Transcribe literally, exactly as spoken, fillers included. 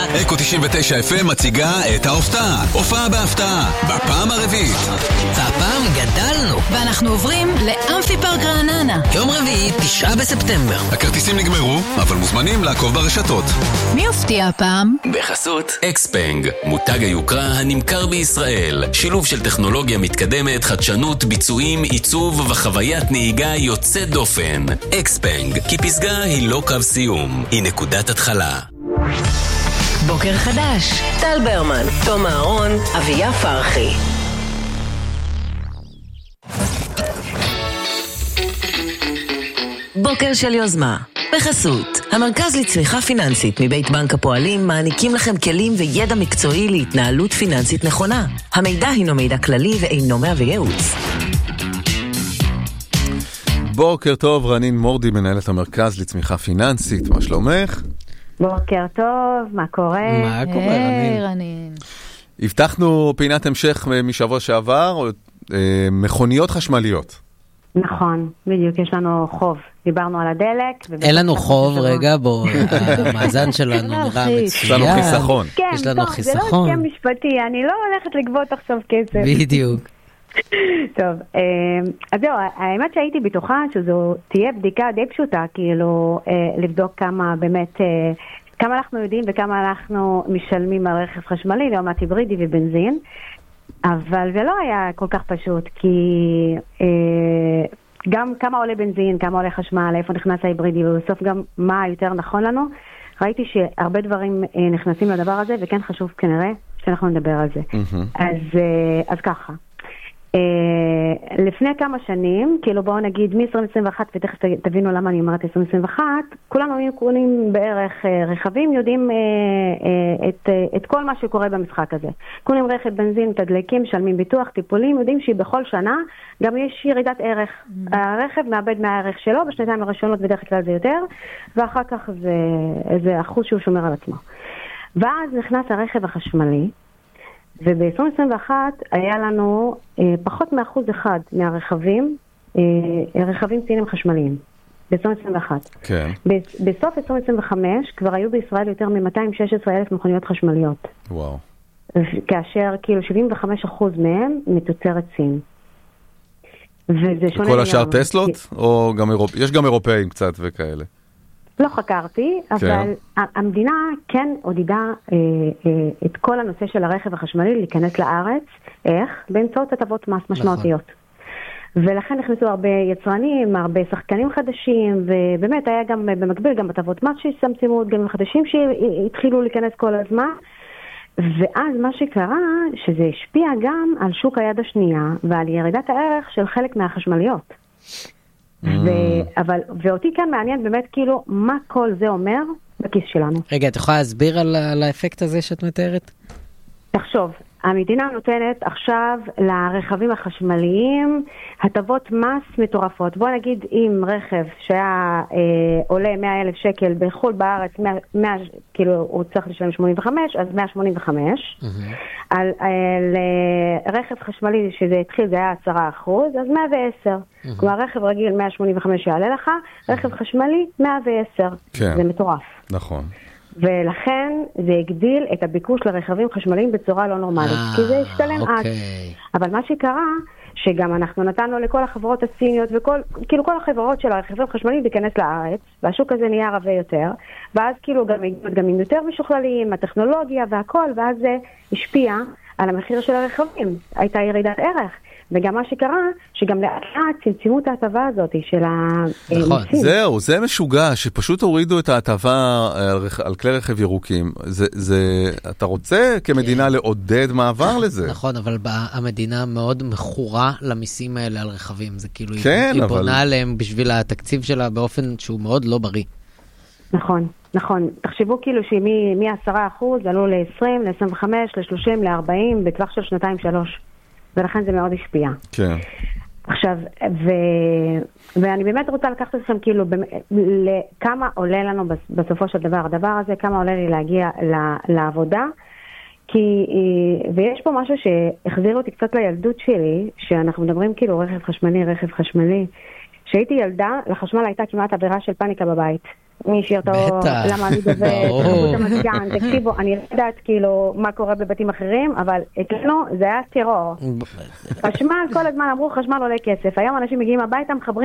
אקו תשעים ותשע אף אם מציגה את ההופעה. הופעה בהפתעה, בפעם הרביעית. והפעם גדלנו, ואנחנו עוברים לאמפי פארק רעננה. יום רביעי, תשעה בספטמבר. הכרטיסים נגמרו, אבל מוזמנים לעקוב ברשתות. מי הופתיע הפעם? בחסות אקספנג, מותג היוקרה הנמכר בישראל. שילוב של טכנולוגיה מתקדמת, חדשנות, ביצועים, עיצוב וחוויית נהיגה יוצאת דופן. אקספנג, כי פסגה היא לא קו סיום, היא נקודת התחלה. בוקר חדש, טל ברמן, תום אהרון, אביה פרחי. בוקר של יוזמה. בחסות, המרכז לצמיחה פיננסית מבית בנק הפועלים מעניקים לכם כלים וידע מקצועי להתנהלות פיננסית נכונה. המידע הינו מידע כללי ואינו מהווה ייעוץ. בוקר טוב, רנין מורדי, מנהלת המרכז לצמיחה פיננסית, מה שלומך? בוקר טוב, מה קורה? מה קורה, רנין? רנין. הבטחנו פינת המשך משבוע שעבר, מכוניות חשמליות. נכון, בדיוק, יש לנו חוב. דיברנו על הדלק. אין לנו חוב, רגע, בוא, המאזן שלנו נראה מצוין. יש לנו חיסכון. כן, יש לנו טוב, חיסכון. זה לא הסכם משפטי, אני לא הולכת לגבות עכשיו כסף. בדיוק. טוב, אז זהו, האמת שהייתי בטוחה שזו תהיה בדיקה די פשוטה, כאילו לבדוק כמה באמת, כמה אנחנו יודעים וכמה אנחנו משלמים על רכב חשמלי, לעומת היברידי ובנזין, אבל זה לא היה כל כך פשוט, כי גם כמה עולה בנזין, כמה עולה חשמל, איפה נכנס ההיברידי, ובסוף גם מה יותר נכון לנו, ראיתי שהרבה דברים נכנסים לדבר הזה, וכן חשוב כנראה שאנחנו נדבר על זה. אז, אז ככה. לפני כמה שנים, כאילו בואו נגיד מ-עשרים עשרים ואחת, ותכף תבינו למה אני אומרת עשרים עשרים ואחת, כולנו קונים בערך רכבים, יודעים את, את כל מה שקורה במשחק הזה. קונים רכב, בנזין, תדלקים, משלמים ביטוח, טיפולים, יודעים שבכל שנה גם יש ירידת ערך. הרכב מאבד מהערך שלו, בשנתיים הראשונות בדרך כלל זה יותר, ואחר כך זה, זה אחוז שהוא שומר על עצמו. ואז נכנס הרכב החשמלי, וב-עשרים עשרים ואחת היה לנו אה, פחות מאחוז אחד מהרכבים, אה, רכבים צעירים חשמליים, ב-עשרים עשרים ואחת. כן. ב- בסוף עשרים עשרים וחמש כבר היו בישראל יותר מ-מאתיים ושש עשרה אלף מכוניות חשמליות. וואו. כאשר כאילו שבעים וחמישה אחוז מהם מתוצרת סין. וזה שונה. כל השאר טסלות? או גם אירופ... יש גם אירופאים קצת וכאלה? לא חקרתי, אבל המדינה כן עודדה את כל הנושא של הרכב החשמלי להיכנס לארץ, איך? באמצעות הטבות מס משמעותיות. ולכן נכנסו הרבה יצרנים, הרבה שחקנים חדשים, ובאמת היה גם במקביל גם הטבות מס ששמצמו גם חדשים שהתחילו להיכנס כל הזמן, ואז מה שקרה, שזה השפיע גם על שוק היד השנייה, ועל ירידת הערך של חלק מהחשמליות. ו... אבל, ואותי כאן מעניין באמת כאילו מה כל זה אומר בכיס שלנו. רגע, את יכולה להסביר על, על האפקט הזה שאת מתארת? תחשוב, המדינה נותנת עכשיו לרכבים החשמליים הטבות מס מטורפות. בוא נגיד אם רכב שהיה אה, עולה מאה אלף שקל בחול בארץ, מאה, מאה, כאילו הוא צריך לשלם שמונים וחמש, אז מאה שמונים וחמש. Mm-hmm. על, על אה, רכב חשמלי שזה התחיל, זה היה עשרה אחוז, אז מאה ועשר. Mm-hmm. כלומר, רכב רגיל מאה שמונים וחמש יעלה לך, רכב mm-hmm. חשמלי מאה ועשר. כן. זה מטורף. נכון. ולכן זה הגדיל את הביקוש לרכבים חשמליים בצורה לא נורמלית, כי זה השתלם עד. אבל מה שקרה, שגם אנחנו נתנו לכל החברות הסיניות, וכל, כאילו כל החברות של הרכבים חשמליים להיכנס לארץ, והשוק הזה נהיה רבה יותר, ואז כאילו גם, גם עם יותר משוכללים, הטכנולוגיה והכל, ואז זה השפיע על המחיר של הרכבים. הייתה ירידת ערך. וגם מה שקרה, שגם לאט לאט צמצמו את ההטבה הזאת של המיסים. נכון, זהו, זה משוגע, שפשוט הורידו את ההטבה על, על כלי רכב ירוקים. זה, זה, אתה רוצה כמדינה לעודד מעבר לזה. נכון, אבל המדינה מאוד מכורה למיסים האלה על רכבים. זה כאילו, כן, היא אבל... בונה עליהם בשביל התקציב שלה באופן שהוא מאוד לא בריא. נכון, נכון. תחשבו כאילו שמ-עשרה אחוז עלו ל-עשרים, ל-עשרים וחמש, ל-שלושים, ל-ארבעים, בטווח של שנתיים שלוש. ולכן זה מאוד השפיע. כן. עכשיו, ו... ואני באמת רוצה לקחת אתכם כאילו, לכמה עולה לנו בסופו של דבר הדבר הזה, כמה עולה לי להגיע לעבודה, כי, ויש פה משהו שהחזיר אותי קצת לילדות שלי, שאנחנו מדברים כאילו רכב חשמלי, רכב חשמלי, כשהייתי ילדה, לחשמל הייתה כמעט עבירה של פאניקה בבית. מי השאיר אותו, למה אני דובר, תקשיבו, אני לא יודעת כאילו מה קורה בבתים אחרים, אבל אצלנו זה היה טרור. חשמל, כל הזמן אמרו חשמל עולה כסף, היום אנשים מגיעים הביתה, מחברים